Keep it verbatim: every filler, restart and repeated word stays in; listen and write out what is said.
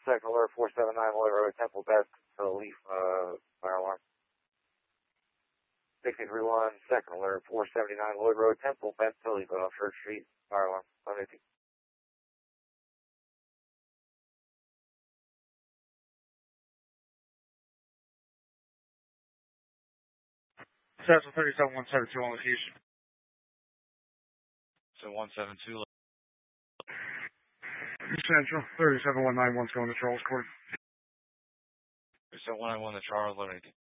second alert, four seven nine Lloyd Road, Temple, Best, to Leaf, uh, fire alarm. six eight three one, second alert, four seventy-nine Lloyd Road, Temple, Best, to Leaf, uh, Church Street, fire alarm. one eighty. Central thirty-seven one seven two on location. So one seven two. Central thirty-seven one nine one going to Charles Court. So one nine one the Charles, loading.